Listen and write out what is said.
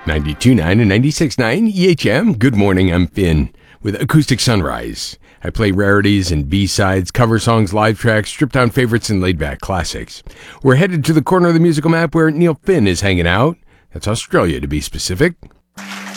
92.9 and 96.9 EHM. Good morning, I'm Finn with Acoustic Sunrise. I play rarities and B-sides, cover songs, live tracks, stripped-down favorites, and laid-back classics. We're headed to the corner of the musical map where Neil Finn is hanging out. That's Australia, to be specific.